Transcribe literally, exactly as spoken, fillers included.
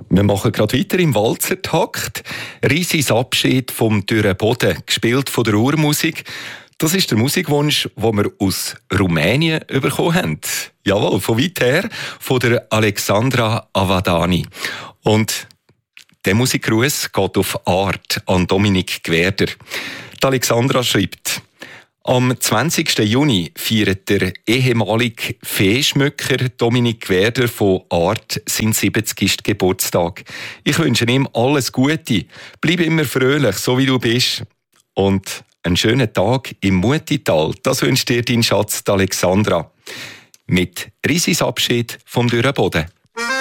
Wir machen gerade weiter im Walzertakt. Risis Abschied vom dürren Boden, gespielt von der Urmusik. Das ist der Musikwunsch, den wir aus Rumänien bekommen haben. Jawohl, von weit her, von der Alexandra Avadani. Und der Musikgruß geht auf Art an Dominik Gwerder. Die Alexandra schreibt: Am zwanzigsten Juni feiert der ehemalige Feenschmücker Dominik Gwerder von Art seinen siebzigsten Geburtstag. Ich wünsche ihm alles Gute. Bleib immer fröhlich, so wie du bist. Und einen schönen Tag im Mutital. Das wünscht dir dein Schatz, die Alexandra. Mit Risis Abschied vom dürren Boden.